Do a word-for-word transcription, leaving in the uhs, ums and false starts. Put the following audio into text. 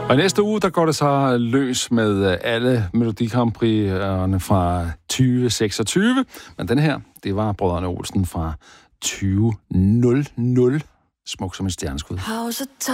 Og i næste uge, der går det så løs med alle Melodi Grand Prix'erne fra tyve seksogtyve. Men den her, det var Brødrene Olsen fra tyve nul nul. Smuk som et stjerneskud.